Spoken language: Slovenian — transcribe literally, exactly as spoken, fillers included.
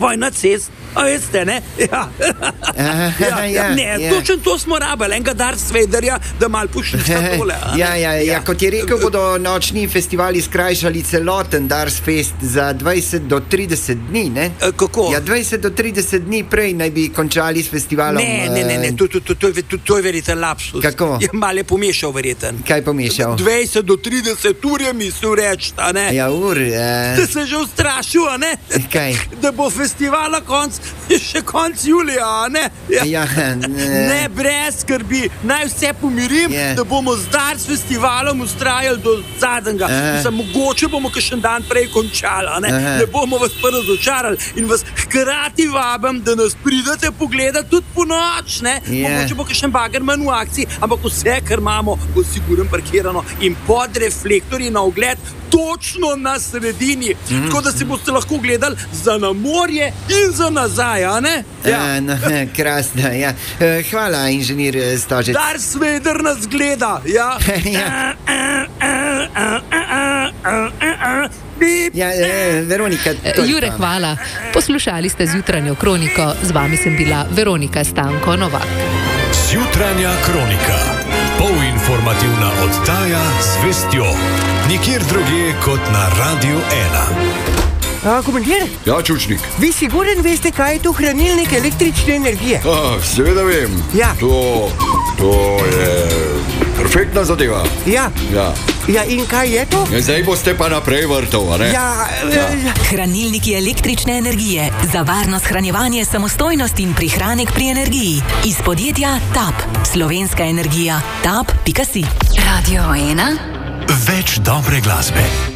poj na cest, a veste, ne? Ja. Aha, ja, ja, ne, ja. točno to smo rabili, enega Darth Vaderja, da mal pušnica tole. Ja, ja, ja, kot je rekel, bodo nočni festivali skrajšali celoten Darth Fest za dvajset do trideset dni, ne? E, kako? Ja, dvajset do trideset dni prej naj bi končali s festivalom. Ne, ne, ne, ne. To, to, to, to, je, to, to je verjeten lapsus. Kako? Je malo pomešal verjeten. Kaj pomešal? dvajset do trideset ur je mislil reči, a ne? Ja, ur, ja. Da se že ustrašil, a ne? Kaj? Da bo festival na konc, še konc julija, a ne? Ja, Ja, ne. ne, brez skrbi, naj vse pomirim, Ja. da bomo z Darts festivalom ustrajali do zadnjega. Aha. Mislim, mogoče bomo kakšen dan prej končali, a ne? Aha. Ne bomo vas pa razočarali in vas hkrati vabim, da nas pridete pogledati tudi po noč, ne? Ja. Mogoče bo kakšen bagerman v akciji, ampak vse, kar imamo, bo sigurno parkirano in pod reflektorji na ogled točno na sredini. Mm. Tako da si boste lahko gledali za na morje in za nazaj, a ne? Ja, no, krasno, ja. Eh, Hvala, inženir eh, Stožec. Darth Vader nas gleda, ja. Ja. Bip. Ja, eh, Veronika, to je Jure, to. hvala. Poslušali ste Zjutranjo kroniko. Z vami sem bila Veronika Stanko Novak. Zjutranja kronika. Polinformativna oddaja z vestjo. Nikjer drugje kot na Radiu ena. A, komandir, Ja, Čučnik. vi siguren veste, kaj je to hranilnik električne energije? Ah, seveda vem. Ja. To, to je perfektna zadeva. Ja, Ja. ja in kaj je to? Ja, zdaj boste pa naprej vrtov, a ne? Ja, ja. Hranilniki električne energije za varno shranjevanje, samostojnost in prihranek pri energiji. Iz podjetja TAP. Slovenska energija. tap pika si. Radio ena. Več dobre glasbe.